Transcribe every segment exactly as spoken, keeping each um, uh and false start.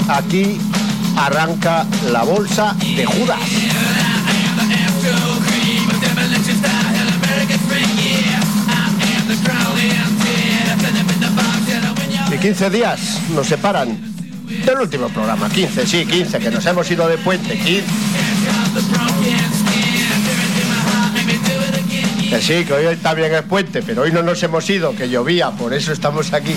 aquí arranca la bolsa de Judas. Y quince días nos separan del último programa. quince, sí, quince, que nos hemos ido de puente. quince. Que sí, que hoy también es puente, pero hoy no nos hemos ido, que llovía, por eso estamos aquí.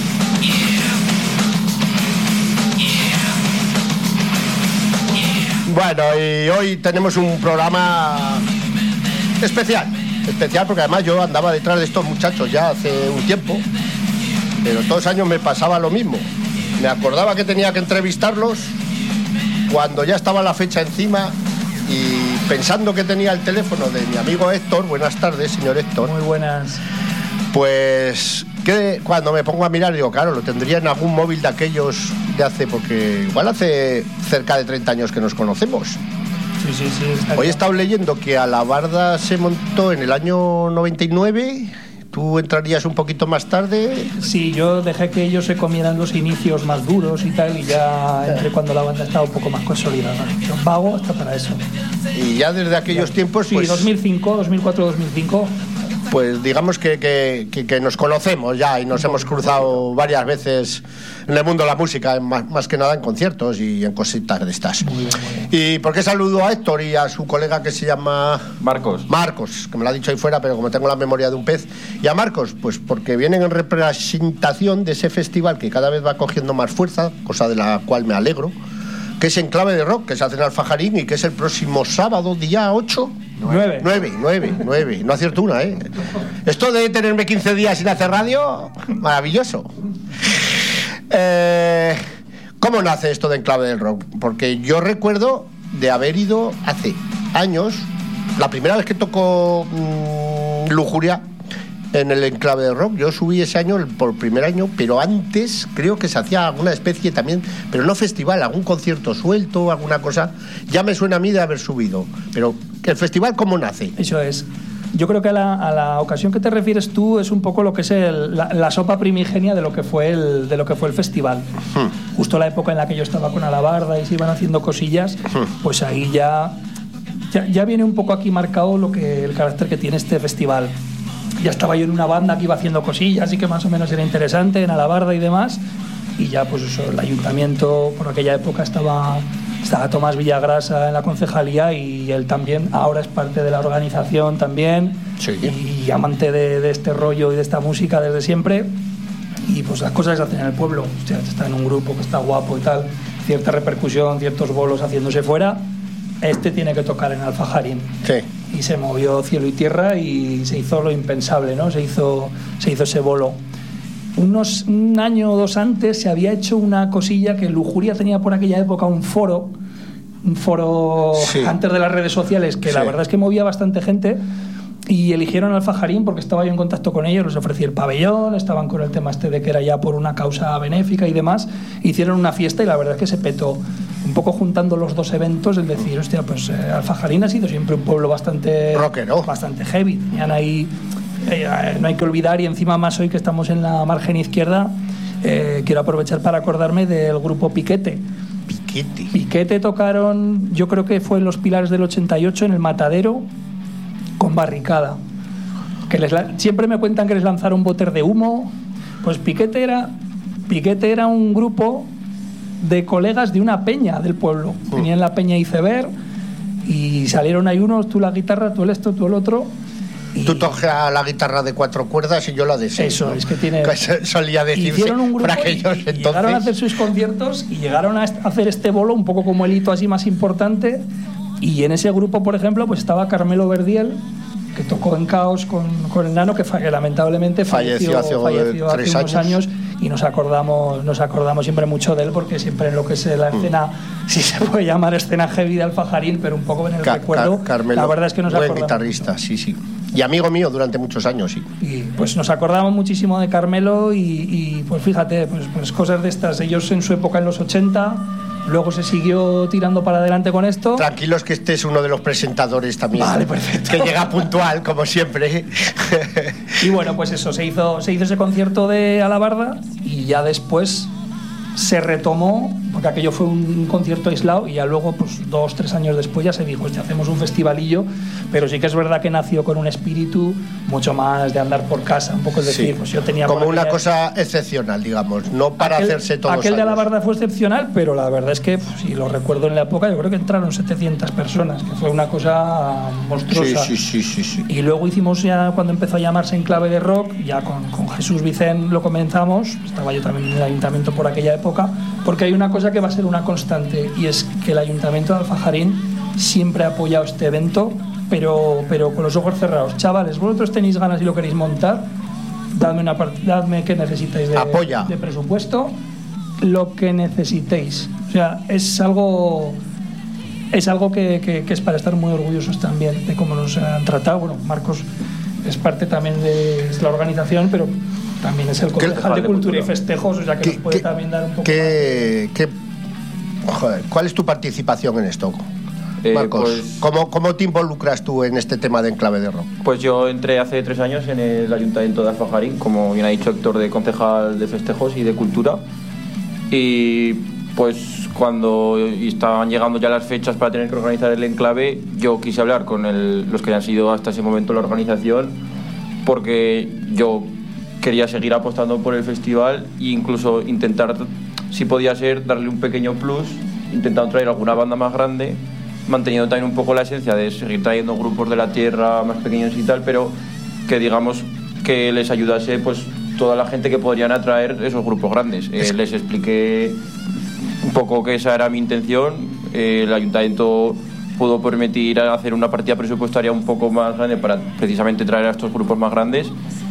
Bueno, y hoy tenemos un programa especial, especial porque además yo andaba detrás de estos muchachos ya hace un tiempo, pero todos los años me pasaba lo mismo. Me acordaba que tenía que entrevistarlos cuando ya estaba la fecha encima y pensando que tenía el teléfono de mi amigo Héctor. Buenas tardes, señor Héctor. Muy buenas. Pues que cuando me pongo a mirar digo, claro, lo tendría en algún móvil de aquellos de hace, porque igual hace cerca de treinta años que nos conocemos. Sí, sí, sí. Está Hoy he estado leyendo que Alabarda se montó en el año noventa y nueve. ¿Tú entrarías un poquito más tarde? Sí, yo dejé que ellos se comieran los inicios más duros y tal, y ya entré cuando la banda estaba un poco más consolidada. Yo vago hasta para eso. Y ya desde aquellos ya. tiempos, sí, pues... dos mil cinco, dos mil cuatro, dos mil cinco... Pues digamos que, que, que, que nos conocemos ya y nos hemos cruzado varias veces en el mundo de la música, más, más que nada en conciertos y en cositas de estas. Muy bien, muy bien. ¿Y por qué saludo a Héctor y a su colega que se llama... Marcos. Marcos, que me lo ha dicho ahí fuera, pero como tengo la memoria de un pez. Y a Marcos, pues porque vienen en representación de ese festival que cada vez va cogiendo más fuerza, cosa de la cual me alegro, que es Enclave de Rock, que se hace en Alfajarín y que es el próximo sábado, día ocho... Nueve. Nueve, nueve, nueve. No acierto una, ¿eh? Esto de tenerme quince días sin hacer radio, maravilloso. Eh, ¿Cómo nace esto de Enclave del Rock? Porque yo recuerdo de haber ido hace años, la primera vez que tocó mmm, Lujuria en el Enclave del Rock. Yo subí ese año por primer año, pero antes creo que se hacía alguna especie también, pero no festival, algún concierto suelto, alguna cosa. Ya me suena a mí de haber subido, pero ¿el festival cómo nace? Eso es. Yo creo que a la, a la ocasión que te refieres tú es un poco lo que es el, la, la sopa primigenia de lo que fue el, de lo que fue el festival. Hmm. Justo la época en la que yo estaba con Alabarda y se iban haciendo cosillas, hmm. pues ahí ya, ya, ya viene un poco aquí marcado lo que, el carácter que tiene este festival. Ya estaba yo en una banda que iba haciendo cosillas y que más o menos era interesante en Alabarda y demás, y ya pues eso, el ayuntamiento por aquella época estaba, estaba Tomás Villagrasa en la concejalía y él también ahora es parte de la organización también, sí. y, y amante de, de este rollo y de esta música desde siempre, y pues las cosas se hacen en el pueblo. O sea, está en un grupo que está guapo y tal, cierta repercusión, ciertos bolos haciéndose fuera, este tiene que tocar en Alfajarín. Sí. Y se movió cielo y tierra y se hizo lo impensable, ¿no? Se hizo, se hizo ese bolo. Unos, un año o dos antes se había hecho una cosilla que Lujuria tenía por aquella época, un foro, un foro sí. antes de las redes sociales, que sí. la verdad es que movía bastante gente, y eligieron Alfajarín porque estaba yo en contacto con ellos, les ofrecí el pabellón, estaban con el tema este de que era ya por una causa benéfica y demás, hicieron una fiesta y la verdad es que se petó. Un poco juntando los dos eventos, es decir, hostia, pues eh, Alfajarín ha sido siempre un pueblo bastante rockero, bastante heavy. Tenían ahí, eh, no hay que olvidar, y encima más hoy que estamos en la margen izquierda, eh, quiero aprovechar para acordarme del grupo Piquete. Piquete. Piquete tocaron, yo creo que fue en los Pilares del ochenta y ocho en el Matadero con Barricada. Que les, siempre me cuentan que les lanzaron botes de humo. Pues Piquete era, Piquete era un grupo de colegas de una peña del pueblo. Mm. Tenían la peña Iceberg y salieron ahí unos, tú la guitarra, tú el esto, tú el otro. Y tú tocas la guitarra de cuatro cuerdas y yo la de seis. Eso, ¿no? Es que tiene... Solía decirse. Hicieron un grupo para aquellos y, y entonces. Llegaron a hacer sus conciertos y llegaron a hacer este bolo un poco como el hito así más importante. Y en ese grupo, por ejemplo, pues estaba Carmelo Verdiel, que tocó en Caos con, con el Nano, que, que lamentablemente falleció, falleció hace, falleció hace tres unos años. años, y nos acordamos, nos acordamos siempre mucho de él, porque siempre en lo que es la escena, mm. si se puede llamar escena heavy de Alfajarín, pero un poco en el Ca- recuerdo, Car- Carmelo, la verdad es que nos buen acordamos. Guitarrista, sí, sí. Y amigo mío durante muchos años, sí. Y pues nos acordamos muchísimo de Carmelo y, y pues fíjate, pues, pues cosas de estas. Ellos en su época en los ochenta, luego se siguió tirando para adelante con esto. Tranquilos que este es uno de los presentadores también. Vale, perfecto. Que llega puntual, como siempre. Y bueno, pues eso, se hizo, se hizo ese concierto de Alabarda y ya después se retomó, porque aquello fue un concierto aislado y ya luego, pues dos, tres años después ya se dijo, ya hacemos un festivalillo, pero sí que es verdad que nació con un espíritu mucho más de andar por casa, un poco es decir, sí. pues yo tenía... Como una cosa excepcional, digamos, no para aquel, hacerse todos Aquel años. de Alabarda fue excepcional, pero la verdad es que, pues, si lo recuerdo en la época, yo creo que entraron setecientas personas, que fue una cosa monstruosa. Sí, sí, sí, sí, sí. Y luego hicimos ya, cuando empezó a llamarse Enclave de Rock, ya con, con Jesús Vicén lo comenzamos, estaba yo también en el ayuntamiento por aquella época, porque hay una cosa que va a ser una constante, y es que el ayuntamiento de Alfajarín siempre ha apoyado este evento, pero, pero con los ojos cerrados. Chavales, vosotros tenéis ganas y lo queréis montar, dadme, una part- dadme qué necesitáis de, Apoya. de presupuesto, lo que necesitéis. O sea, es algo... Es algo que, que, que es para estar muy orgullosos también de cómo nos han tratado. Bueno, Marcos es parte también de la organización, pero también es el concejal de Cultura y Festejos, o sea que nos puede ¿Qué, también dar un poco qué, qué, joder, ¿cuál es tu participación en esto, Eh, Marcos? pues, ¿Cómo, ¿Cómo te involucras tú en este tema de Enclave de Rock? Pues yo entré hace tres años en el Ayuntamiento de Alfajarín, como bien ha dicho Héctor, de concejal de Festejos y de Cultura. Y pues cuando estaban llegando ya las fechas para tener que organizar el enclave, yo quise hablar con el, los que han sido hasta ese momento la organización, porque yo quería seguir apostando por el festival e incluso intentar, si podía ser, darle un pequeño plus, intentando traer alguna banda más grande, manteniendo también un poco la esencia de seguir trayendo grupos de la tierra más pequeños y tal, pero que digamos que les ayudase pues toda la gente que podrían atraer esos grupos grandes. Eh, les expliqué un poco que esa era mi intención. Eh, el ayuntamiento pudo permitir hacer una partida presupuestaria un poco más grande para precisamente traer a estos grupos más grandes,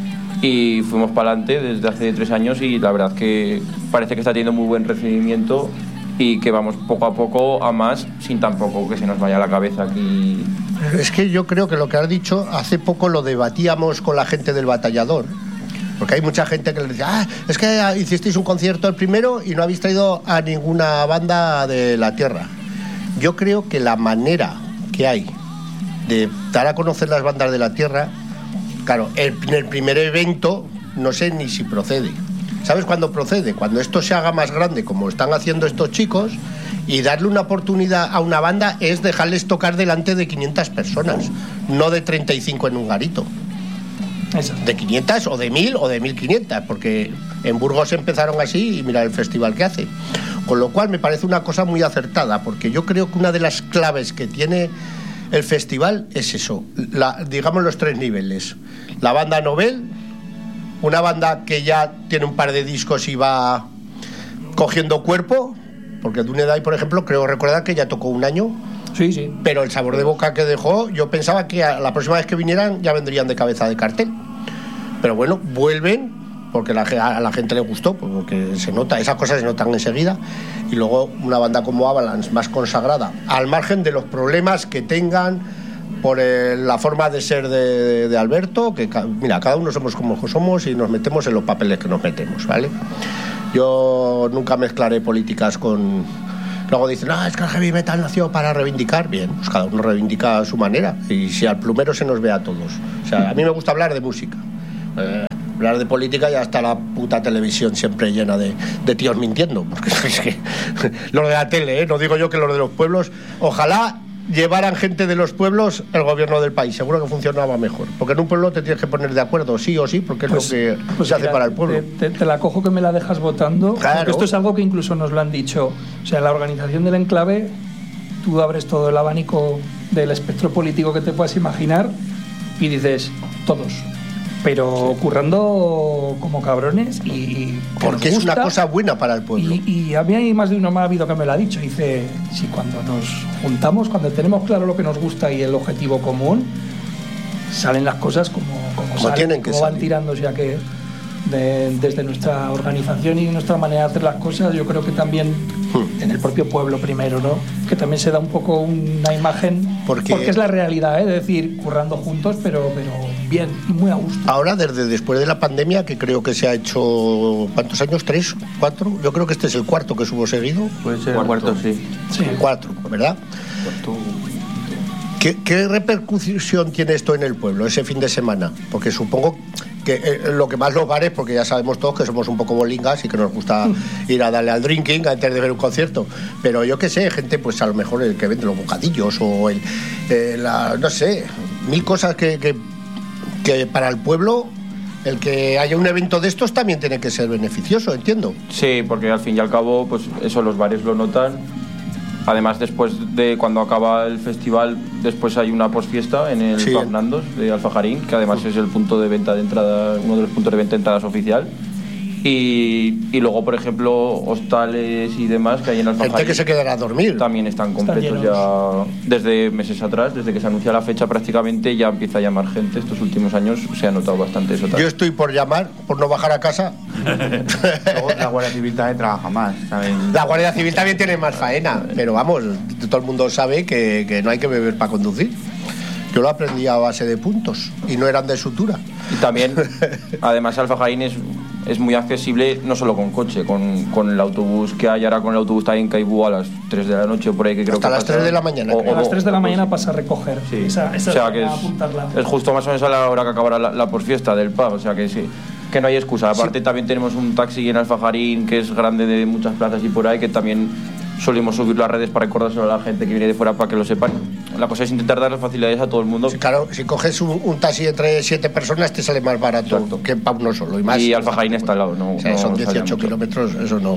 y fuimos para adelante desde hace tres años y la verdad que parece que está teniendo muy buen recibimiento y que vamos poco a poco a más, sin tampoco que se nos vaya la cabeza aquí. Es que yo creo que lo que has dicho, hace poco lo debatíamos con la gente del Batallador, porque hay mucha gente que le dice, ah, es que hicisteis un concierto el primero y no habéis traído a ninguna banda de la tierra. Yo creo que la manera que hay de dar a conocer las bandas de la tierra, claro, el, en el primer evento no sé ni si procede. ¿Sabes cuándo procede? Cuando esto se haga más grande, como están haciendo estos chicos, y darle una oportunidad a una banda es dejarles tocar delante de quinientas personas, no de treinta y cinco en un garito. Eso. De quinientas o de mil o de mil quinientas, porque en Burgos empezaron así y mira el festival que hace. Con lo cual me parece una cosa muy acertada, porque yo creo que una de las claves que tiene el festival es eso, la, digamos los tres niveles. La banda Nobel, una banda que ya tiene un par de discos y va cogiendo cuerpo, porque Dunedai, por ejemplo, creo recordar que ya tocó un año. Sí, sí. Pero el sabor de boca que dejó, yo pensaba que a la próxima vez que vinieran ya vendrían de cabeza de cartel. Pero bueno, vuelven porque la, a la gente le gustó, porque se nota, esas cosas se notan enseguida. Y luego una banda como Avalanche, más consagrada, al margen de los problemas que tengan por el, la forma de ser de, de Alberto, que mira, cada uno somos como somos y nos metemos en los papeles que nos metemos, ¿vale? Yo nunca mezclaré políticas con... Luego dicen, no, es que el heavy metal nació para reivindicar. Bien, pues cada uno reivindica a su manera. Y si al plumero se nos ve a todos. O sea, a mí me gusta hablar de música. Eh, hablar de política, ya está la puta televisión siempre llena de, de tíos mintiendo. Porque es que los de la tele, ¿eh? No digo yo que los de los pueblos. Ojalá llevaran gente de los pueblos el gobierno del país. Seguro que funcionaba mejor. Porque en un pueblo te tienes que poner de acuerdo, sí o sí, porque es Pues, lo que pues se mira, hace para el pueblo. Te, te, te la cojo que me la dejas votando. Claro. Porque esto es algo que incluso nos lo han dicho. O sea, la organización del enclave, tú abres todo el abanico del espectro político que te puedas imaginar y dices, todos. Pero currando como cabrones y... y porque es una cosa buena para el pueblo. Y, y a mí hay más de uno me ha habido que me lo ha dicho. Dice, si cuando nos juntamos, cuando tenemos claro lo que nos gusta y el objetivo común, salen las cosas como, como, Como salen, tienen que como van salir. tirando, o sea que de, desde nuestra organización y nuestra manera de hacer las cosas, yo creo que también hmm. en el propio pueblo primero, ¿no? Que también se da un poco una imagen, porque, porque es la realidad, ¿eh? Es decir, currando juntos, pero, pero bien y muy a gusto. Ahora, desde después de la pandemia, que creo que se ha hecho, ¿cuántos años? ¿Tres? ¿Cuatro? Yo creo que este es el cuarto que subo seguido. Puede ser el cuarto, sí. sí. Cuatro, ¿verdad? Cuarto. ¿Qué, ¿Qué repercusión tiene esto en el pueblo ese fin de semana? Porque supongo que eh, lo que más los bares, porque ya sabemos todos que somos un poco bolingas y que nos gusta ir a darle al drinking antes de ver un concierto, pero yo qué sé, gente pues a lo mejor el que vende los bocadillos o el, eh, la, no sé, mil cosas que, que, que para el pueblo el que haya un evento de estos también tiene que ser beneficioso, entiendo. Sí, porque al fin y al cabo, pues eso los bares lo notan. Además, después de cuando acaba el festival, después hay una posfiesta en el Sí. Pub Nandos de Alfajarín, que además es el punto de venta de entrada, uno de los puntos de venta de entradas oficial. Y, y luego, por ejemplo, hostales y demás que hay en Alfajarín. Gente que se quedará a dormir. También están completos Están ya desde meses atrás, desde que se anuncia la fecha prácticamente ya empieza a llamar gente. Estos últimos años se ha notado bastante eso también. Yo estoy por llamar, por no bajar a casa. Luego la Guardia Civil también trabaja más, ¿sabes? La Guardia Civil también tiene más faena, pero vamos, todo el mundo sabe que, que no hay que beber para conducir. Yo lo aprendí a base de puntos y no eran de sutura. Y también, además, Alfajarín es, es muy accesible no solo con coche, con, con el autobús que hay ahora, con el autobús también que hay a las tres de la noche o por ahí que creo Hasta que las pasa- tres de la mañana, o- creo. o- A las tres de la o- mañana pasa a recoger. Sí. Esa, esa o sea es que para es, apuntarla. es justo más o menos a la hora que acabará la, la posfiesta del pub, o sea que sí, que no hay excusa. Aparte también tenemos un taxi en Alfajarín que es grande de muchas plazas y por ahí que también solemos subir las redes para recordárselo a la gente que viene de fuera para que lo sepan. La cosa es intentar dar las facilidades a todo el mundo. Sí, claro, si coges un, un taxi entre siete personas te sale más barato Exacto. que para uno solo. Y, más, Y Alfajarín está al lado, no- O sea, no son nos dieciocho falla mucho. kilómetros, eso no.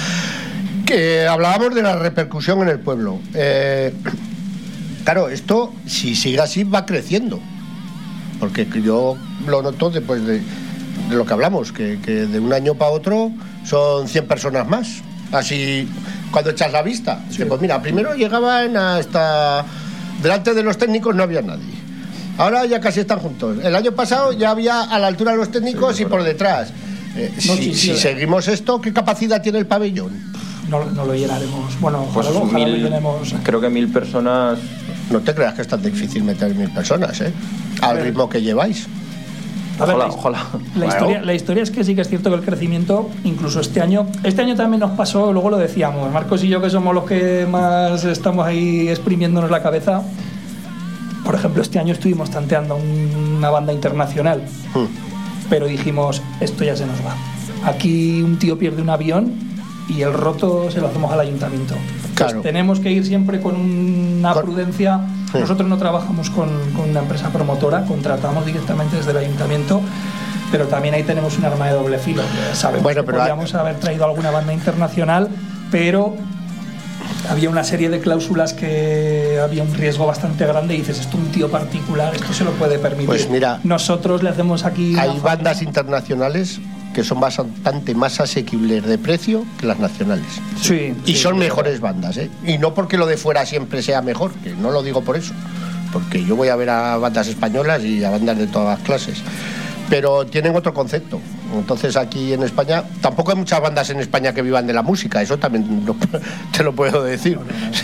Que hablábamos de la repercusión en el pueblo. Eh, claro, esto, si sigue así, va creciendo. Porque yo lo noto después de, de lo que hablamos, que, que de un año para otro son cien personas más. Así, cuando echas la vista. Que, pues mira, primero llegaban hasta... Delante de los técnicos no había nadie. Ahora ya casi están juntos. El año pasado ya había a la altura de los técnicos y por detrás. Eh, No, si, sí, sí, si eh. seguimos esto, ¿qué capacidad tiene el pabellón? No, no lo llenaremos. Bueno, Pues ojalá, ojalá lo mil, llenemos. creo que mil personas. No te creas que es tan difícil meter mil personas, ¿eh? Al ritmo que lleváis. A ver, Ojalá, la, ojalá. La, historia, la historia es que sí que es cierto que el crecimiento, incluso este año, este año también nos pasó, luego lo decíamos, Marcos y yo que somos los que más estamos ahí exprimiéndonos la cabeza. Por ejemplo, este año estuvimos tanteando una banda internacional, Hmm. pero dijimos, esto ya se nos va. Aquí un tío pierde un avión y el roto se lo hacemos al ayuntamiento. Claro. Pues tenemos que ir siempre con una Con- prudencia. Sí. Nosotros no trabajamos con, con una empresa promotora, contratamos directamente desde el ayuntamiento, pero también ahí tenemos un arma de doble filo. Sabemos Bueno, que pero podríamos haber traído alguna banda internacional, pero había una serie de cláusulas que había un riesgo bastante grande y dices, esto un tío particular, esto se lo puede permitir. Pues mira, nosotros le hacemos aquí... Hay una bandas faena. internacionales que son bastante más asequibles de precio que las nacionales. Sí, Y sí, son sí. mejores bandas, ¿eh? Y no porque lo de fuera siempre sea mejor, que no lo digo por eso, porque yo voy a ver a bandas españolas y a bandas de todas las clases, pero tienen otro concepto. Entonces aquí en España, tampoco hay muchas bandas en España que vivan de la música, eso también lo- te lo puedo decir.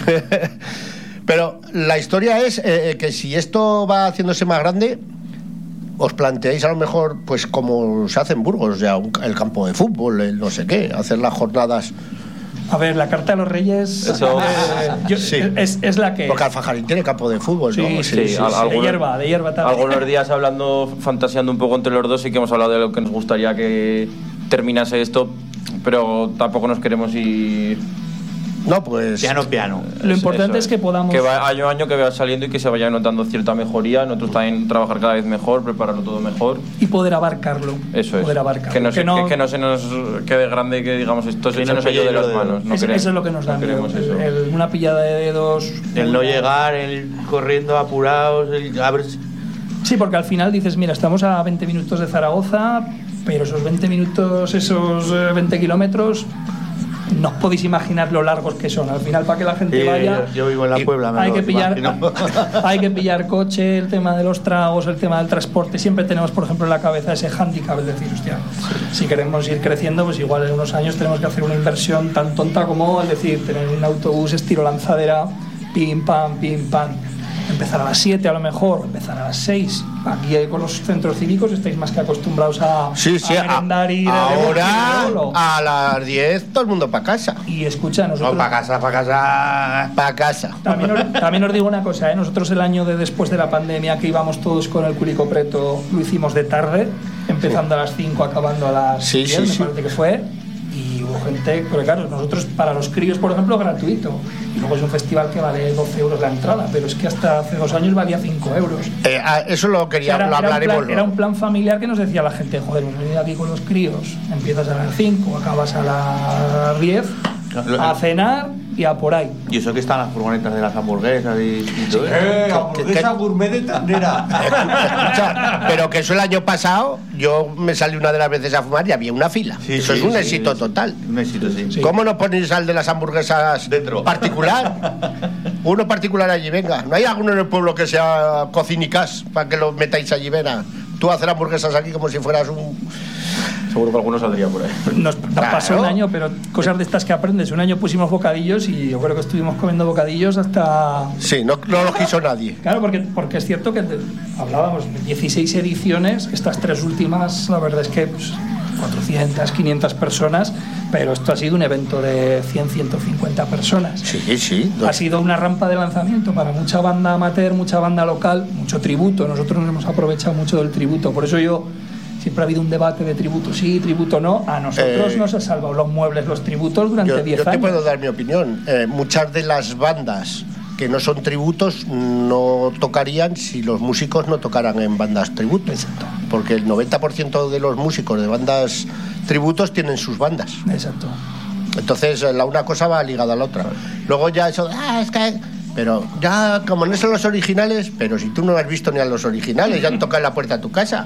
Pero la historia es eh, que si esto va haciéndose más grande, os planteáis a lo mejor, pues como se hace en Burgos, ya un- el campo de fútbol, el no sé qué, hacer las jornadas. A ver, la Carta de los Reyes Eso- eh, yo- Sí. es, es la que... Porque Alfajarín tiene campo de fútbol, Sí, ¿no? sí, sí, al- sí, algunos- de hierba, de hierba también. Algunos días hablando, fantaseando un poco entre los dos, y que hemos hablado de lo que nos gustaría que terminase esto, pero tampoco nos queremos ir. No, pues. Piano, piano. Lo importante Eso es que podamos... Que va, año a año que vaya saliendo y que se vaya notando cierta mejoría. Nosotros también trabajar cada vez mejor, prepararlo todo mejor. y poder abarcarlo. Eso es. Poder abarcarlo. Que no, se, Que no- que, que no se nos quede grande y que digamos esto se Que no nos se ha ido de llene las de- manos. No es- queremos- eso es lo que nos da no miedo. queremos eso. el- el- una pillada de dedos. El no llegar, el corriendo apurados, el a ver si- Sí, porque al final dices, mira, estamos a veinte minutos de Zaragoza, pero esos veinte minutos, esos eh, veinte kilómetros, no os podéis imaginar lo largos que son. Al final, para que la gente Sí, vaya, yo, yo vivo en la y Puebla, me hay lo que, pillar, imagino. hay que pillar coche, el tema de los tragos, el tema del transporte. Siempre tenemos, por ejemplo, en la cabeza ese hándicap, es decir, hostia, si queremos ir creciendo, pues igual en unos años tenemos que hacer una inversión tan tonta como, es decir, tener un autobús estilo lanzadera, pim, pam, pim, pam. Empezar a las siete a lo mejor, empezar a las seis. Aquí eh, con los centros cívicos estáis más que acostumbrados a, Sí, sí, a a- merendar y ir de ahora bolo. a las diez todo el mundo para casa. Y escucha, nosotros... No, para casa, para casa. Para casa. También os, también os digo una cosa, ¿eh? Nosotros el año de después de la pandemia, que íbamos todos con el culico preto, lo hicimos de tarde, en empezando a las cinco, acabando a las sí, diez, sí, me sí. parece que fue. Y hubo gente, porque claro, nosotros para los críos, por ejemplo, gratuito. Y luego es un festival que vale doce euros la entrada, pero es que hasta hace dos años valía cinco euros. Eh, eso lo quería, O sea, era, lo hablaremos. era, un plan, era un plan familiar que nos decía la gente, joder, hemos venido aquí con los críos, empiezas a las cinco, acabas a las diez, a cenar y a por ahí. Y eso que están las furgonetas de las hamburguesas y, y todo eso. Eh, ¿Qué- hamburguesa qué- gourmet de ternera. Escucha, pero que eso el año pasado, yo me salí una de las veces a fumar y había una fila. Sí, eso sí, es un sí, éxito sí. total. Un éxito, sí. Sí. ¿Cómo no ponéis al de las hamburguesas Dentro. particular? Uno particular allí, venga. ¿No hay alguno en el pueblo que sea cocinicas para que lo metáis allí, venga? Tú hacer hamburguesas aquí como si fueras un... Seguro que alguno saldría por ahí. Nos Claro. pasó un año, pero cosas de estas que aprendes. Un año pusimos bocadillos y yo creo que estuvimos comiendo bocadillos hasta... Sí, no, no lo quiso nadie. Claro, porque, porque es cierto que de- hablábamos de dieciséis ediciones, estas tres últimas, la verdad es que pues, cuatrocientas, quinientas personas, pero esto ha sido un evento de cien, ciento cincuenta personas. Sí, sí. Ha sido una rampa de lanzamiento para mucha banda amateur, mucha banda local, mucho tributo. Nosotros nos hemos aprovechado mucho del tributo. Por eso yo siempre ha habido un debate de tributo sí, tributo no. A nosotros Eh, nos ha salvado los muebles, los tributos durante Yo, diez yo te años. puedo dar mi opinión. Eh, muchas de las bandas que no son tributos no tocarían si los músicos no tocaran en bandas tributo. Exacto. Porque el noventa por ciento de los músicos de bandas tributos tienen sus bandas. Exacto. Entonces la una cosa va ligada a la otra. Luego ya eso, ah, es que... Pero ya, como no son los originales, pero si tú no has visto ni a los originales, ya han tocado en la puerta de tu casa.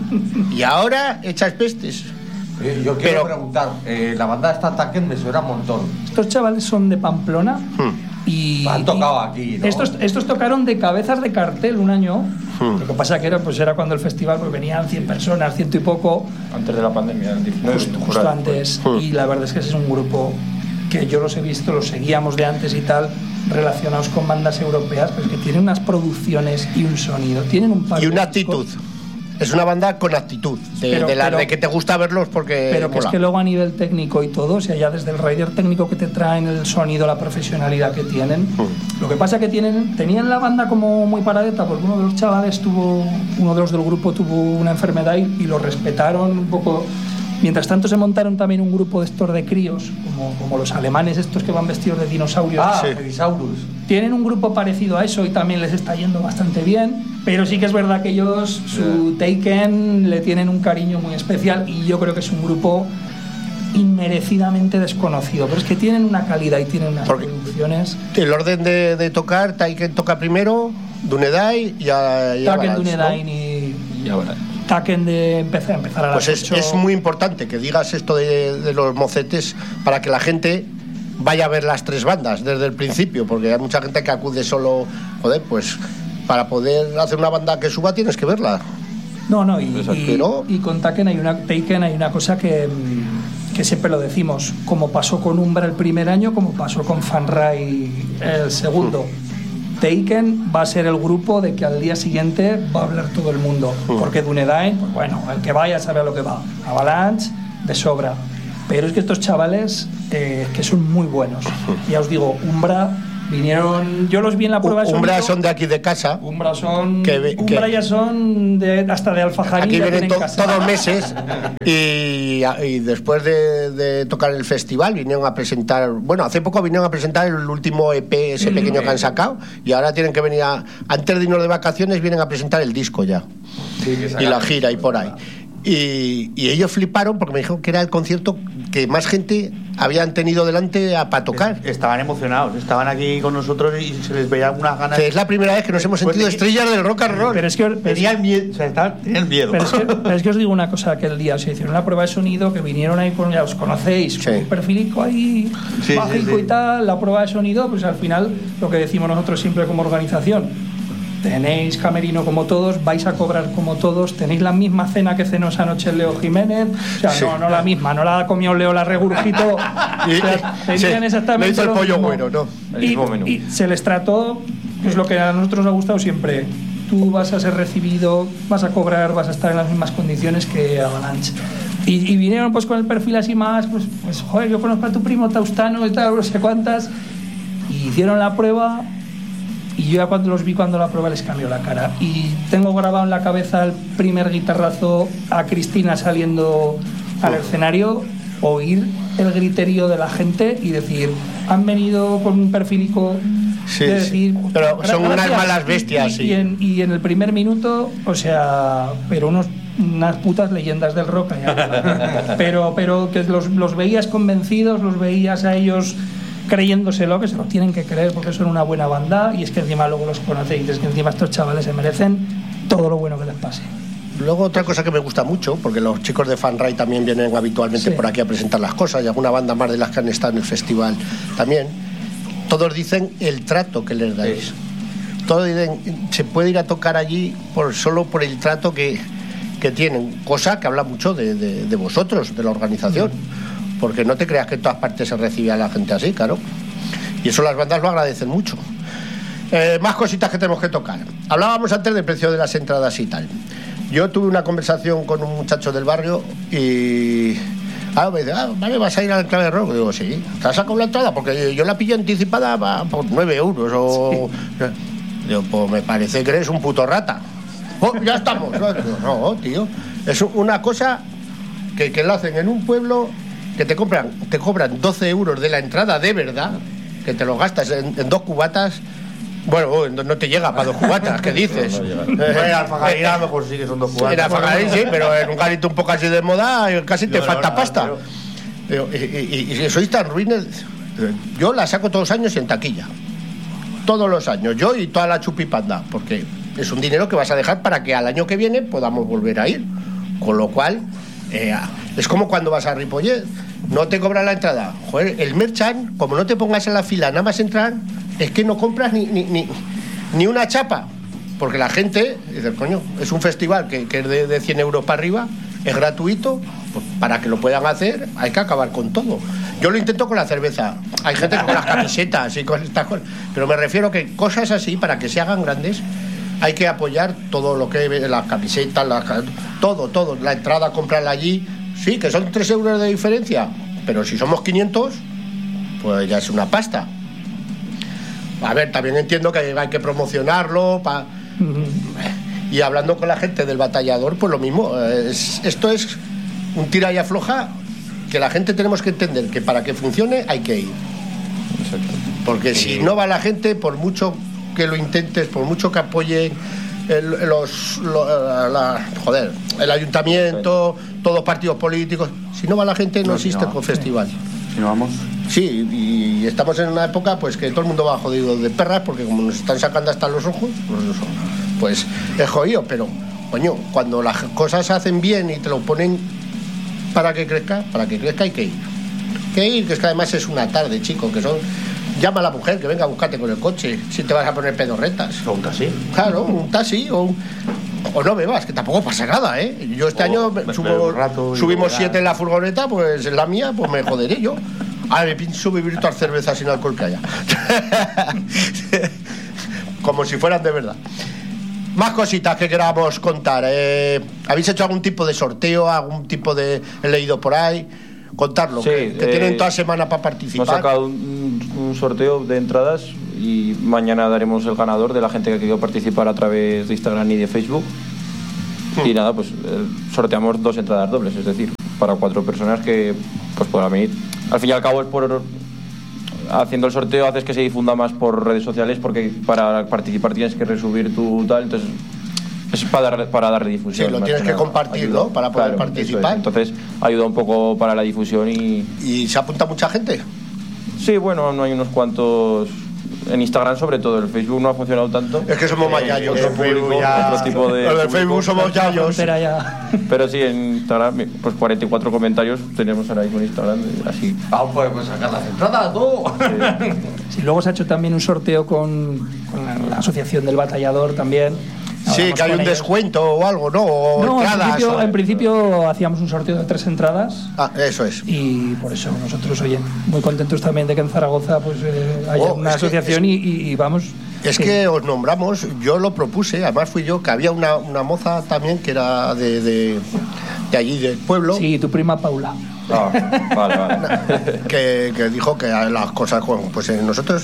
Y ahora echas pestes. Eh, yo quiero Pero- preguntar, eh, la banda esta Taken me suena un montón. Estos chavales son de Pamplona Hmm. y... Han tocado y- aquí, ¿no? Estos, estos tocaron de cabezas de cartel un año. Hmm. Lo que pasa que era, pues era cuando el festival pues venían cien personas, ciento y poco, Antes de la pandemia, el diecinueve, justo, por justo ahí. antes. Hmm. Y la verdad es que ese es un grupo que yo los he visto, los seguíamos de antes y tal, relacionados con bandas europeas, pero es que tienen unas producciones y un sonido, tienen un par Y de una discos, actitud. Es una banda con actitud. De, Pero- de la pero- de que te gusta verlos porque. pero que es mola. que luego a nivel técnico y todo, o sea, ya desde el rider técnico que te traen, el sonido, la profesionalidad que tienen. Mm. Lo que pasa que tienen, tenían la banda como muy paradeta, porque uno de los chavales tuvo, uno de los del grupo tuvo una enfermedad y, y lo respetaron un poco. Mientras tanto se montaron también un grupo de estos de críos, como, como los alemanes estos que van vestidos de dinosaurios. Ah, Sí. Felisaurus. Tienen un grupo parecido a eso y también les está yendo bastante bien, pero sí que es verdad que ellos, su Taken, le tienen un cariño muy especial y yo creo que es un grupo inmerecidamente desconocido, pero es que tienen una calidad y tienen unas Porque- producciones. El orden de, de tocar, Taiken toca primero, Dunedai y, a, y Taken, Avalanche, ¿no? Dunedain y Y ahora. Taken de empezar, empezar a las Pues es, ocho. es muy importante que digas esto de, de los mocetes para que la gente vaya a ver las tres bandas desde el principio, porque hay mucha gente que acude solo, joder, pues para poder hacer una banda que suba tienes que verla. No, no, y, Exacto. y- Pero- y con Taken hay una, Taken hay una cosa que, mm, que siempre lo decimos, como pasó con Umbra el primer año, como pasó con Fanray el segundo. Taken va a ser el grupo de que al día siguiente va a hablar todo el mundo, Mm. porque Dunedain, pues bueno, el que vaya sabe a lo que va. Avalanche, de sobra. Pero es que estos chavales, eh, que son muy buenos. Ya os digo, Umbra vinieron, yo los vi en la prueba de Umbra sonido. son de aquí de casa. Umbra son. Que ve- Umbra que- ya son de, hasta de Alfajarín. Aquí ya vienen tienen to- casa. todos meses y, y después de, de tocar el festival vinieron a presentar, bueno, hace poco vinieron a presentar el último E P, ese pequeño que han sacado, y ahora tienen que venir a, antes de irnos de vacaciones vienen a presentar el disco ya, Sí, que y sacan- la gira y por ahí. Y, y ellos fliparon porque me dijeron que era el concierto que más gente habían tenido delante para tocar. Estaban emocionados, estaban aquí con nosotros y se les veía unas ganas. Es la primera vez que nos hemos Pues sentido de- estrellas del rock and roll. Pero es que, pero es- Tenían miedo, o sea, estaban- tenían miedo. pero es que, pero es que os digo una cosa, aquel día se hicieron la prueba de sonido, que vinieron ahí con, ya os conocéis, con Sí. un perfilico ahí, Sí, mágico sí, sí. y tal, la prueba de sonido, pues al final lo que decimos nosotros siempre como organización, tenéis camerino como todos, vais a cobrar como todos, tenéis la misma cena que cenó esa noche el Leo Jiménez, o sea, Sí. no, no la misma, no la comió Leo, la regurgitó, Y- o sea, sí, tenían exactamente le hizo el lo pollo mismo. güero, ¿no? El Y, mismo menú. y se les trató, pues lo que a nosotros nos ha gustado siempre, tú vas a ser recibido, vas a cobrar, vas a estar en las mismas condiciones que Avalanche. Y, y vinieron pues con el perfil así más, pues, pues joder, yo conozco a tu primo Taustano y tal, no sé cuántas, y hicieron la prueba y yo ya cuando los vi cuando la prueba les cambió la cara. Y tengo grabado en la cabeza el primer guitarrazo a Cristina saliendo al escenario, oír el griterío de la gente y decir, han venido con un perfilico. Sí, de decir, sí. Pero son unas malas bestias, y, sí. Y en, y en el primer minuto, o sea, pero unos, unas putas leyendas del rock. Ya, pero, pero que los, los veías convencidos, los veías a ellos creyéndoselo, que se lo tienen que creer porque son una buena banda, y es que encima luego los conocéis, es que encima estos chavales se merecen todo lo bueno que les pase. Luego otra cosa que me gusta mucho, porque los chicos de Fanray también vienen habitualmente sí. por aquí a presentar las cosas, y alguna banda más de las que han estado en el festival también, todos dicen el trato que les dais. Sí. Todos dicen, se puede ir a tocar allí por solo por el trato que, que tienen, cosa que habla mucho de, de, de vosotros, de la organización, mm. porque no te creas que en todas partes se recibe a la gente así, claro. Y eso las bandas lo agradecen mucho. Eh, más cositas que tenemos que tocar. Hablábamos antes del precio de las entradas y tal. Yo tuve una conversación con un muchacho del barrio y... Ah, me dice, ah, vale, ¿vas a ir al Enclave del Rock? Digo, sí. ¿Te has sacado la entrada? Porque yo la pillo anticipada por nueve euros o... Sí. Digo, pues me parece que eres un puto rata. Oh, ya estamos. Digo, no, tío. Es una cosa que, que lo hacen en un pueblo que te compran, te cobran doce euros de la entrada de verdad, que te lo gastas en, en dos cubatas. Bueno, no te llega para dos cubatas, ¿qué dices? En Alfajarín a lo mejor sí que son dos cubatas. En Alfajarín sí, pero en un garito un poco así de moda casi te no, falta no, pasta. Pero... Y, y, y, y sois tan ruines. Yo la saco todos los años en taquilla. Todos los años, yo y toda la chupipanda, porque es un dinero que vas a dejar para que al año que viene podamos volver a ir. Con lo cual, eh, es como cuando vas a Ripollet, no te cobran la entrada. Joder, el merchant, como no te pongas en la fila, nada más entrar, es que no compras ni, ni, ni, ni una chapa, porque la gente dice, coño, es un festival que, que es de, de cien euros para arriba, es gratuito, pues para que lo puedan hacer hay que acabar con todo. Yo lo intento con la cerveza, hay gente con las camisetas y con estas cosas, pero me refiero que cosas así, para que se hagan grandes, hay que apoyar todo lo que las camisetas, las, todo, todo, la entrada, comprarla allí, sí, que son tres euros de diferencia, pero si somos quinientos, pues ya es una pasta. A ver, también entiendo que hay que promocionarlo pa... y hablando con la gente del Batallador, pues lo mismo, es, esto es un tira y afloja que la gente tenemos que entender que para que funcione hay que ir. Exacto. Porque sí. Si no va la gente, por mucho que lo intentes, por mucho que apoyen el, los, los la, joder, el ayuntamiento, sí. Todos los partidos políticos, si no va la gente no, no existe no, el festival. Sí. Si no vamos. Sí, y estamos en una época pues que todo el mundo va jodido de perras, porque como nos están sacando hasta los ojos, pues, pues es jodido, pero coño, cuando las cosas se hacen bien y te lo ponen para que crezca, para que crezca hay que ir. Que ir, que es que además es una tarde, chico, que son... Llama a la mujer que venga a buscarte con el coche, si te vas a poner pedorretas. O un taxi. Claro, un taxi o un... O no bebas, que tampoco pasa nada, ¿eh? Yo este oh, año me, subo, rato subimos siete en la furgoneta, pues en la mía, pues me joderé yo. Ahora me pienso beber todas cervezas sin alcohol que haya. Como si fueran de verdad. Más cositas que queramos contar. Eh, ¿Habéis hecho algún tipo de sorteo, algún tipo de... He leído por ahí? Contarlo, sí, que, que eh, tienen toda semana para participar. Hemos sacado un, un sorteo de entradas y mañana daremos el ganador de la gente que ha querido participar a través de Instagram y de Facebook. Hmm. Y nada, pues eh, sorteamos dos entradas dobles, es decir, para cuatro personas que pues puedan venir. Al fin y al cabo es por... Haciendo el sorteo haces que se difunda más por redes sociales, porque para participar tienes que resubir tu tal, entonces es para dar, para dar difusión. Sí, lo tienes que, que compartir, ayuda, ¿no? Para poder claro, participar. Entonces ayuda un poco para la difusión y... ¿Y se apunta mucha gente? Sí, bueno, no hay unos cuantos... En Instagram sobre todo, el Facebook no ha funcionado tanto. Es que somos más yayos. Otro público, ya... otro tipo de... Los de Facebook somos yayos. Pero sí, en Instagram, pues cuarenta y cuatro comentarios tenemos ahora mismo en Instagram, así... Ah, pues, pues sacar las entradas, tú. Sí. Sí, luego se ha hecho también un sorteo con, con la, la asociación del Batallador también. Sí, que hay un ellos. descuento o algo, ¿no? O no, entradas, en, principio, o... en principio hacíamos un sorteo de tres entradas. Ah, eso es. Y por eso nosotros, oye, muy contentos también de que en Zaragoza pues eh, haya oh, una asociación que, es, y, y vamos... Es sí. que os nombramos, yo lo propuse, además fui yo, que había una, una moza también que era de, de, de allí, del pueblo. Sí, tu prima Paula. Ah, vale, vale. que, que dijo que las cosas, pues nosotros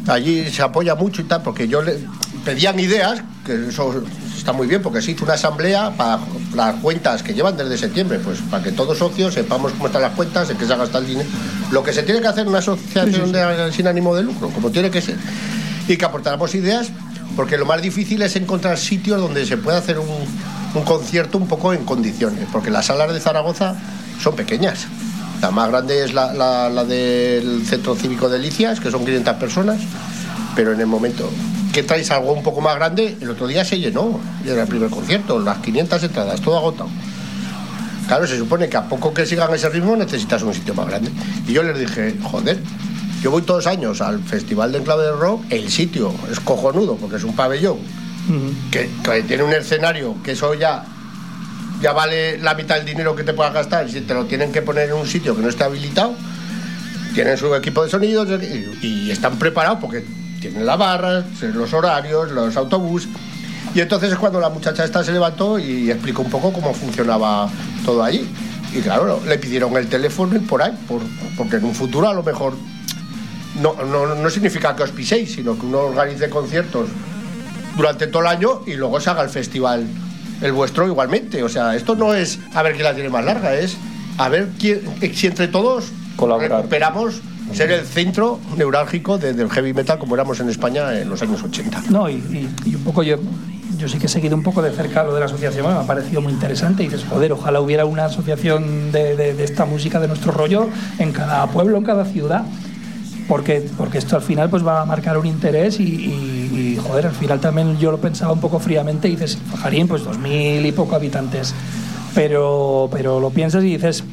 allí se apoya mucho y tal, porque yo le pedían ideas, que eso está muy bien, porque se hizo una asamblea para las cuentas que llevan desde septiembre, pues para que todos socios sepamos cómo están las cuentas, en qué se gasta el dinero, lo que se tiene que hacer en una asociación sí, sí, sí. De, sin ánimo de lucro, como tiene que ser, y que aportáramos ideas, porque lo más difícil es encontrar sitios donde se pueda hacer un, un concierto un poco en condiciones, porque las salas de Zaragoza son pequeñas. La más grande es la, la, la del Centro Cívico de Licias, que son quinientas personas, pero en el momento que traes algo un poco más grande, el otro día se llenó, era el primer concierto, las quinientas entradas, todo agotado. Claro, se supone que a poco que sigan ese ritmo necesitas un sitio más grande. Y yo les dije, joder, yo voy todos los años al Festival de Enclave del Rock, el sitio es cojonudo, porque es un pabellón, uh-huh. que, que tiene un escenario, que eso ya... ya vale la mitad del dinero que te puedas gastar. Si te lo tienen que poner en un sitio que no esté habilitado, tienen su equipo de sonido y, y están preparados porque tienen la barra, los horarios, los autobuses. Y entonces es cuando la muchacha esta se levantó y explicó un poco cómo funcionaba todo allí. Y claro, le pidieron el teléfono y por ahí, por, porque en un futuro a lo mejor no, no, no significa que os piséis, sino que uno organice conciertos durante todo el año y luego se haga el festival el vuestro igualmente. O sea, esto no es a ver quién la tiene más larga, es a ver quién, si entre todos colaborar, recuperamos ser el centro neurálgico de, del heavy metal como éramos en España en los años ochenta. No, y, y, y un poco yo yo sí que he seguido un poco de cerca lo de la asociación, me ha parecido muy interesante y dices, joder, ojalá hubiera una asociación de, de, de esta música, de nuestro rollo, en cada pueblo, en cada ciudad. Porque, porque esto al final pues va a marcar un interés y, y, y joder, al final también yo lo pensaba un poco fríamente y dices, Fajarín, pues dos mil y poco habitantes, pero, pero lo piensas y dices,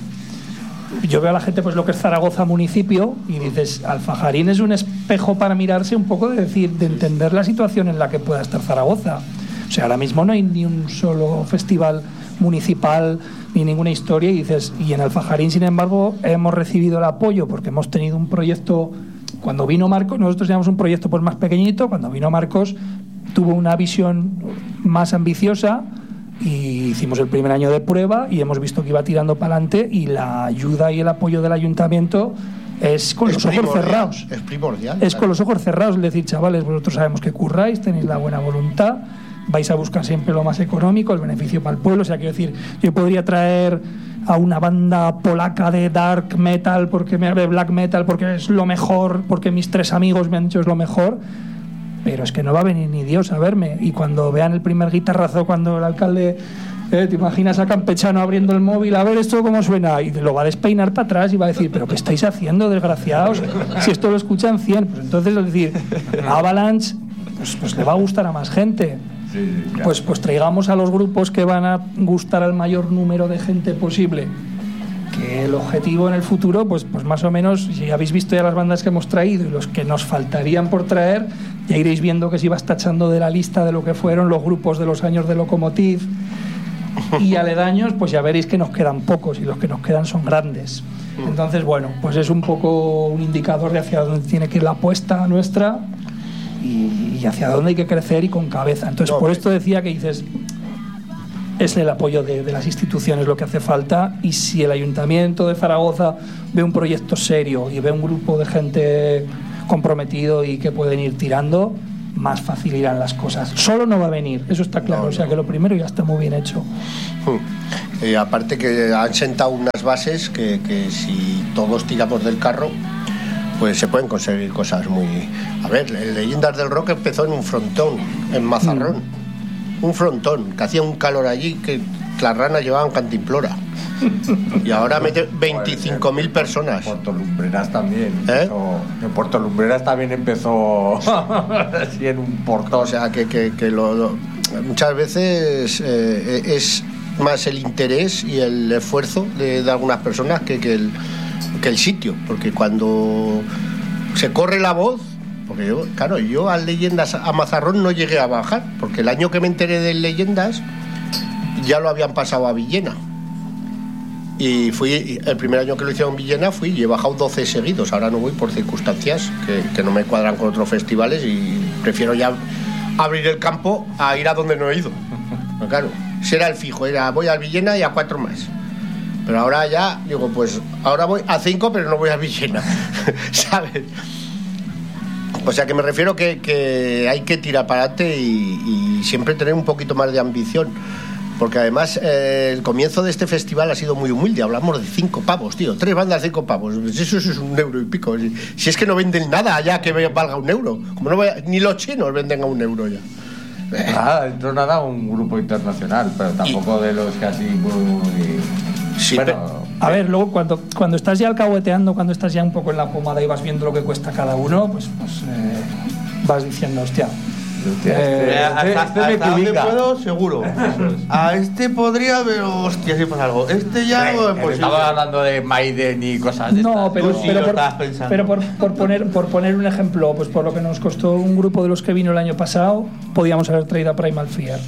yo veo a la gente pues lo que es Zaragoza municipio y dices, Alfajarín es un espejo para mirarse un poco, de decir, de entender la situación en la que pueda estar Zaragoza. O sea, ahora mismo no hay ni un solo festival municipal ni ninguna historia y dices, y en Alfajarín sin embargo hemos recibido el apoyo porque hemos tenido un proyecto. Cuando vino Marcos, nosotros teníamos un proyecto pues más pequeñito, cuando vino Marcos tuvo una visión más ambiciosa y hicimos el primer año de prueba y hemos visto que iba tirando para adelante y la ayuda y el apoyo del ayuntamiento es con es los ojos cerrados. Es primordial. Es claro. Con los ojos cerrados, es decir, chavales, vosotros sabemos que curráis, tenéis la buena voluntad, vais a buscar siempre lo más económico, el beneficio para el pueblo. O sea, quiero decir, yo podría traer a una banda polaca de dark metal, porque me de black metal, porque es lo mejor, porque mis tres amigos me han dicho es lo mejor, pero es que no va a venir ni Dios a verme. Y cuando vean el primer guitarrazo, cuando el alcalde, eh, te imaginas a Campechano abriendo el móvil, a ver esto cómo suena, y lo va a despeinar para atrás y va a decir, pero ¿qué estáis haciendo, desgraciados? Si esto lo escuchan cien, pues entonces es decir, Avalanche pues, pues le va a gustar a más gente. Sí, sí, claro. pues, pues traigamos a los grupos que van a gustar al mayor número de gente posible, que el objetivo en el futuro, pues, pues más o menos, si habéis visto ya las bandas que hemos traído y los que nos faltarían por traer, ya iréis viendo que se iba tachando de la lista de lo que fueron los grupos de los años de Locomotiv y aledaños, pues ya veréis que nos quedan pocos y los que nos quedan son grandes. Entonces, bueno, pues es un poco un indicador de hacia dónde tiene que ir la apuesta nuestra y hacia dónde hay que crecer y con cabeza. Entonces, no, por esto decía que dices, es el apoyo de, de las instituciones lo que hace falta, y si el Ayuntamiento de Zaragoza ve un proyecto serio y ve un grupo de gente comprometido y que pueden ir tirando, más fácil irán las cosas. Solo no va a venir, eso está claro, no, o sea no. Que lo primero ya está muy bien hecho. Y aparte que han sentado unas bases que, que si todos tiramos del carro, pues se pueden conseguir cosas muy... A ver, el Leyendas del Rock empezó en un frontón, en Mazarrón. Mm. Un frontón, que hacía un calor allí que las ranas llevaban cantimplora. Y ahora mete veinticinco mil personas. En Puerto Lumbreras también. ¿Eh? Empezó, en Puerto Lumbreras también empezó así en un portón. O sea, que, que, que lo, lo, muchas veces eh, es más el interés y el esfuerzo de, de algunas personas que, que el... que el sitio, porque cuando se corre la voz, porque yo, claro, yo a Leyendas a Mazarrón no llegué a bajar, porque el año que me enteré de Leyendas ya lo habían pasado a Villena, y fui, el primer año que lo hicieron en Villena fui y he bajado doce seguidos. Ahora no voy por circunstancias que, que no me cuadran con otros festivales y prefiero ya abrir el campo a ir a donde no he ido. Pero claro, si era el fijo, era voy al Villena y a cuatro más. Pero ahora ya, digo, pues ahora voy a cinco, pero no voy a Villena, ¿sabes? O sea que me refiero que, que hay que tirar para adelante y, y siempre tener un poquito más de ambición. Porque además eh, el comienzo de este festival ha sido muy humilde. Hablamos de cinco pavos, tío. Tres bandas, cinco pavos. Eso, eso es un euro y pico. Si es que no venden nada allá que valga un euro. Como no vaya, ni los chinos venden a un euro ya. Nada, dentro nada un grupo internacional, pero tampoco y, de los casi muy... Sí, bueno, pero, a ver, luego cuando, cuando estás ya alcahueteando, cuando estás ya un poco en la pomada y vas viendo lo que cuesta cada uno, pues, pues eh, vas diciendo, hostia... Eh, hasta, este me hasta donde puedo, seguro. A este podría, pero hostia, si pasa algo. Este ya no es posible. Estaba hablando de Maiden y cosas de No, estas. pero, sí pero, lo por, estabas pensando. pero por, por, poner, por poner un ejemplo, pues por lo que nos costó un grupo de los que vino el año pasado, podíamos haber traído a Primal Fear.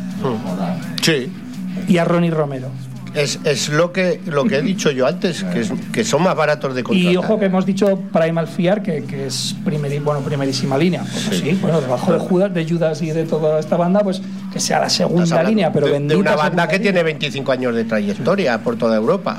Sí. Y a Ronnie Romero. Es, es lo que lo que he dicho yo antes, que, es, que son más baratos de contratar. Y ojo que hemos dicho Primal Fear, que, que es primeri, bueno, primerísima línea. Pues sí. sí, bueno, debajo de Judas, de Judas y de toda esta banda, pues que sea la segunda línea, pero de, bendita de una banda que línea. Tiene veinticinco años de trayectoria por toda Europa.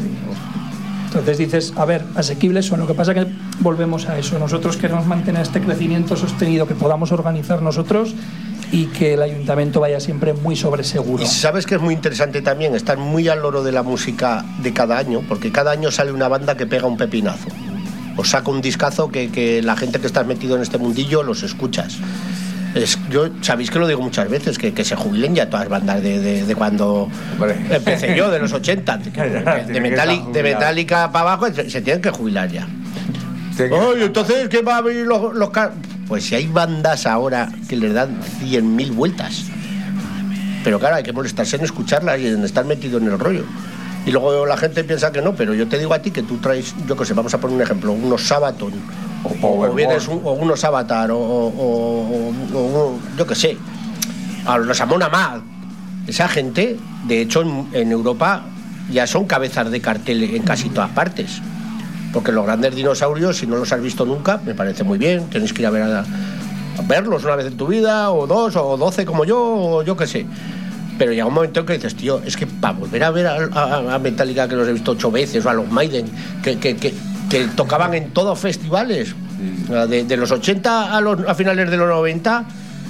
Entonces dices, a ver, asequibles son. Lo que pasa que volvemos a eso. Nosotros queremos mantener este crecimiento sostenido que podamos organizar nosotros y que el ayuntamiento vaya siempre muy sobre seguro. Y sabes que es muy interesante también estar muy al loro de la música de cada año, porque cada año sale una banda que pega un pepinazo o saca un discazo que, que la gente que está metido en este mundillo los escuchas. Es, yo sabéis que lo digo muchas veces, que, que se jubilen ya todas las bandas de, de, de cuando Hombre. empecé yo, de los ochenta, de, de, Metallica, de Metallica para abajo, se, se tienen que jubilar ya. Oye, entonces, ¿qué va a venir los, los car-? Pues si hay bandas ahora que les dan cien mil vueltas. Pero claro, hay que molestarse en escucharlas y en estar metido en el rollo. Y luego la gente piensa que no, pero yo te digo a ti que tú traes, yo que sé, vamos a poner un ejemplo, unos Sabaton, o, o, vienes un, o unos Avatar, o, o, o, o, o yo que sé, a los Amon Amarth. Esa gente, de hecho, en, en Europa ya son cabezas de cartel en casi todas partes. Porque los grandes dinosaurios, si no los has visto nunca, me parece muy bien. Tienes que ir a, ver a, a verlos una vez en tu vida, o dos, o doce como yo, o yo qué sé. Pero llega un momento en que dices, tío, es que para volver a ver a, a, a Metallica, que los he visto ocho veces, o a los Maiden, que, que, que, que tocaban en todos festivales, de, de los ochenta a, los, a finales de los noventa,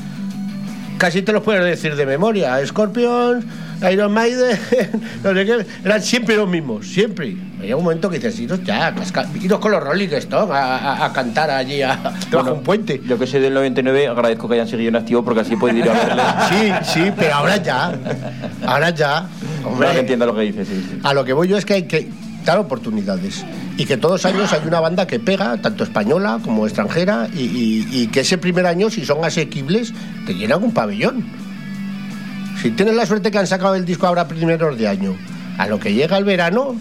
casi te los puedes decir de memoria. Scorpions, Iron Maiden, no sé qué, eran siempre los mismos, siempre. Llega un momento que dices, iros ya, iros con los Rolling Stones a, a, a cantar allí a, bueno, bajo un puente. Yo que soy del noventa y nueve, agradezco que hayan seguido en activo porque así puedo ir a verles. Sí, sí, pero ahora ya, ahora ya. Hombre, no, que entiendo lo que dices, sí, sí. A lo que voy yo es que hay que dar oportunidades y que todos los años hay una banda que pega, tanto española como extranjera, y, y, y que ese primer año, si son asequibles, te llenan un pabellón. Si tienes la suerte que han sacado el disco ahora primeros de año, a lo que llega el verano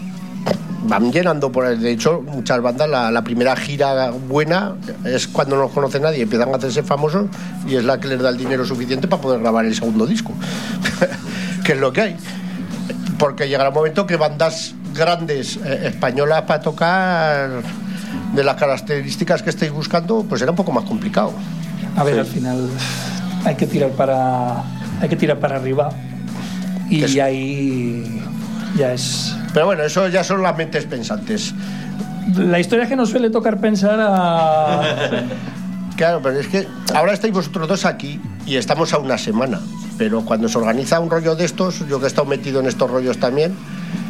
van llenando por el, de hecho muchas bandas la, la primera gira buena es cuando no los conoce nadie, empiezan a hacerse famosos y es la que les da el dinero suficiente para poder grabar el segundo disco. Que es lo que hay, porque llegará un momento que bandas grandes eh, españolas para tocar de las características que estáis buscando pues será un poco más complicado. A ver, sí. Al final hay que tirar para hay que tirar para arriba y es... ahí ya es. Pero bueno, eso ya son las mentes pensantes. La historia es que nos suele tocar pensar a... Claro, pero es que ahora estáis vosotros dos aquí y estamos a una semana. Pero cuando se organiza un rollo de estos, yo que he estado metido en estos rollos también,